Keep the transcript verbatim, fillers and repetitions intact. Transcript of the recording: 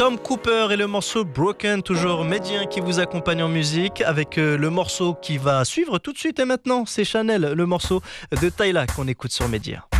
Tom Cooper et le morceau Broken, toujours Médien qui vous accompagne en musique avec euh, le morceau qui va suivre tout de suite et maintenant, c'est Chanel, le morceau de Tyla qu'on écoute sur Média.